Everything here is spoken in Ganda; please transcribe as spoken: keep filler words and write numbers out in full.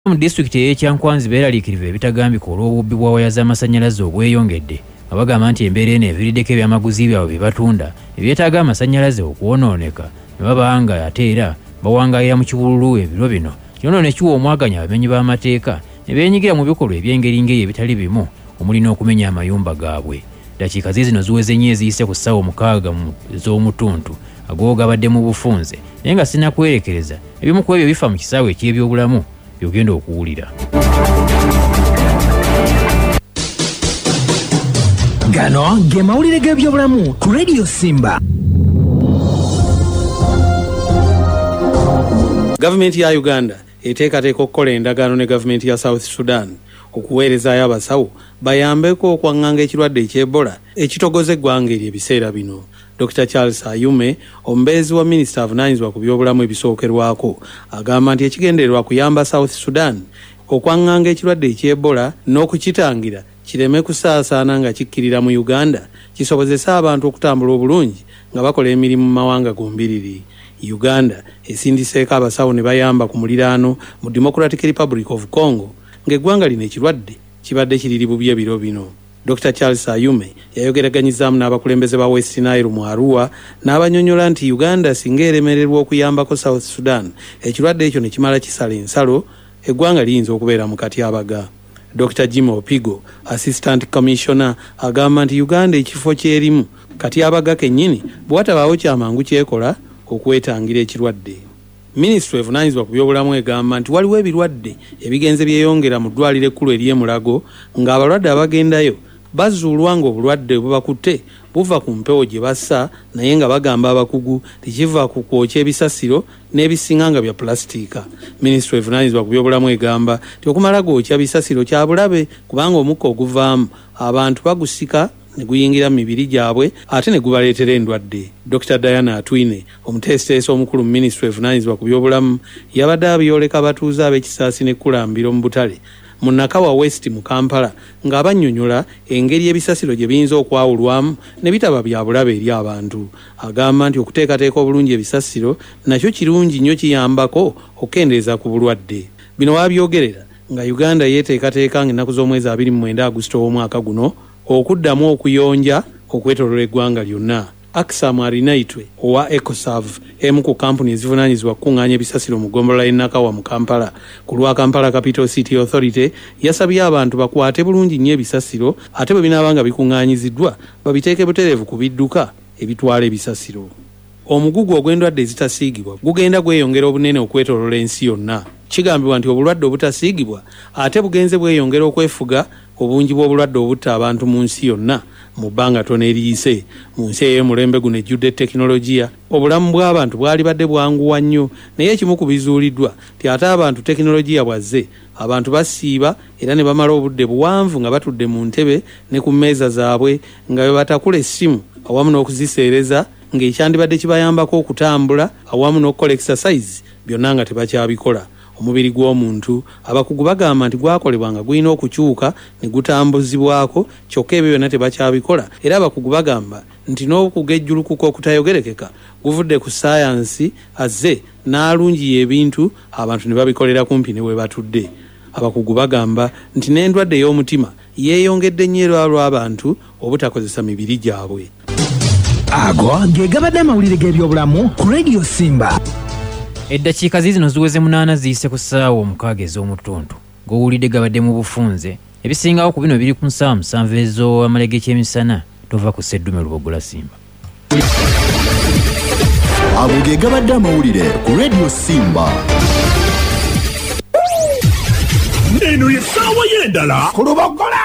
Mu district ye Kyankwanzi beeraliikirivu ebitagambika olw'obubbi bwa waya z'amasannyalaze obweyongedde nga bagamba nti embeera eno eviiriddeko ebyamaguzi byabwe bye batunda ebyetaaga amasannyalaze okwonooneka ne baba nga ate era bawangaalira mu kibululu ebiro bino. Kino nno ne kiwa omwaganya abamenyi b'amateeka ne beenyigira mu bikolwa eby'engeri ngeri ebitali bimu omuli n'okumenya amayumba gaabwe. Dakiika zino ziweze nnyo eziyise ku ssaawa mukaaga ez'omutuntu ag'o gabadde mu bufunze naye nga sinnakwerekereza ebimu ku ebyo bifa mu kisaawe eky'ebyobulamu byogenda okuwulira. Gano ge mawulire g'ebyobulamu ku Radio Simba. Gavumenti ya Uganda eteekateeka okukola endagaano ne gavumenti ya South Sudan okuweerezaayo abasawo bayambeko okwaŋŋanga ekirwadde eky'Ebola ekitogoza eggwanga eri ebiseera bino. Doctor Charles Ayume, omubeezi wa minisita avunaanyizibwa ku byobulamu ebisookerwako, agamba nti ekigendererwa kuyamba South Sudan okwaŋŋanga ekirwadde eky'Ebola n'okukitangira kireme kusaasaana nga kikkirira mu Uganda, kisobozesa abantu okutambula obulungi nga bakola emirimu mu mawanga gombiriri. Uganda esindiseeko abasawo ne bayamba ku muliraano mu Democratic Republic of Congo ng'eggwanga lino ekirwadde kibadde kiriri bubi ebiro bino. Doctor Charles Ayume yayogeraganyizaamu n'abakulembeze ba West Nile mu Arua n'abanyonyola nti Uganda singa eremererwa okuyambako South Sudan ekirwadde ekyo ne kimala kisala ensalo eggwanga liyinza okubeera mu katyabaga. Doctor Jim Opigo, Assistant Commissioner, agamba nti Uganda ekifo kyerimu katyabaga kennyini bw'atabaawo kyamangu kyekola okwetangira ekirwadde. Ministry evunaanyizibwa ku byobulamu egamba nti waliwo ebirwadde ebigenze byeyongera mu ddwaliro ekkulu ery'e Mulago ng'abalwadde abagendayo bazuulwa ng'obulwadde bubakutte buva ku mpewo gye bassa naye nga bagamba abakugu tekiva ku kwokya ebisasiro n'ebisinga nga bya pulasitiika. Ministry evunaanyizibwa ku byobulamu egamba nti okumala gwokya bisasiro kya bulabe kubanga omukka oguvaamu abantu bagusika ne guyingira mu mibiri gyabwe ate ne gubaleetera endwadde. Doctor Diana Atwine, omuteesiteesi omukulu mu minisitule evunaanyizibwa ku byobulamu, yabadde abyoleka abatuuze ab'ekisaasi n'ekkulambiro mu Butale mu Nakawa West mu Kampala ng'abannyonnyola engeri ebisasiro gye biyinza okwawulwamu ne bitaba bya bulabe eri abantu. Agamba nti okuteekateeka obulungi ebisasiro nakyo kirungi nnyo kiyambako okukendeeza ku bulwadde. Bino waabyogerera nga Uganda yeeteekateeka ng'ennaku z'omwezi abiri mu mwenda Agusito w'omwaka guno okuddamu okuyonja okwetooloola eggwanga lyonna. Aksa Marinaitwe owa Ecosav, emu ku kampuni ezivunaanyizibwa kukuŋŋaanya ebisasiro mu ggombolola y'e Nakawa mu Kampala ku lwa Kampala Capital City Authority, yasabye abantu bakwate bulungi nnyo ebisasiro ate bwe binaaba nga bikuŋŋaanyiziddwa babiteeke butereevu ku bidduka ebitwala ebisasiro. Omugugu ogw'endwadde ezitasiigibwa gugenda gweyongera obunene okwetooloola ensi yonna. Kigambibwa nti obulwadde obutasiigibwa ate bugenze bweyongera okwefuga obungi bw'obulwadde obutta abantu mu nsi yonna mu bbanga tono eriyise. Mu nsi ey'omulembe guno ejjudde tekinologiya, obulamu bw'abantu bwali badde bwanguwa nnyo, naye ekimu ku bizuuliddwa nti ate abantu tekinologiya bwazze abantu basiiba era ne bamala obudde buwanvu nga batudde mu ntebe ne ku mmeeza zaabwe nga bwe batakula essimu awamu n'okuziseereza ng'ekyandibadde kibayambako okutambula awamu n'okukola exercise byonna nga tebakyabikola. Omubiri gw'omuntu abakugu bagamba nti gwakolebwa nga gulina okukyuka ne gutambuzibwako kyokka ebyo byonna tebakyabikola, era abakugu bagamba nti n'okugejjulukuka okutayogerekeka guvudde ku saayansi azze n'alungiya ebintu abantu ne babikolera kumpi ne we batudde. Abakugu bagamba nti n'endwadde y'omutima yeeyongedde nnyo era lw'abantu obutakozesa mibiri gyabwe. Ago ge gabadde amawulire g'ebyobulamu ku Radio Simba. Eddakiika zino ziweze munaana ziyise ku ssaawa omukaaga ez'omutuntu ng'owulidde gabadde mu bufunze ebisingawo ku bino biri ku nsaawa musanvu ez'amalege ky'emisana tova ku Sseddume Lubogola Simba. Ago ge gabadde amawulire ku Radio Simba. Eno ye ssaawa y'endala ku Lubogola.